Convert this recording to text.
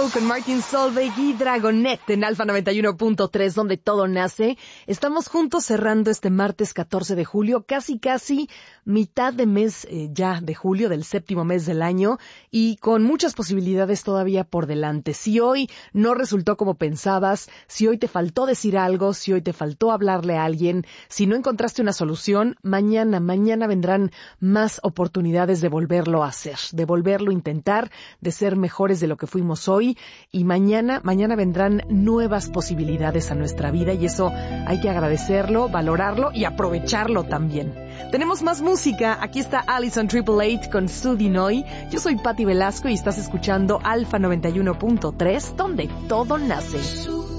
Show con Martin Solveig y Dragonette en Alfa 91.3, donde todo nace. Estamos juntos cerrando este martes 14 de julio, casi mitad de mes ya de julio, del séptimo mes del año, y con muchas posibilidades todavía por delante. Si hoy no resultó como pensabas, si hoy te faltó decir algo, si hoy te faltó hablarle a alguien, si no encontraste una solución, mañana vendrán más oportunidades de volverlo a hacer, de volverlo a intentar, de ser mejores de lo que fuimos hoy, y mañana vendrán nuevas posibilidades a nuestra vida, y eso hay que agradecerlo, valorarlo y aprovecharlo también. Tenemos más música. Aquí está Alison 888 con Sudinoy. Yo soy Patti Velasco y estás escuchando Alfa 91.3, donde todo nace.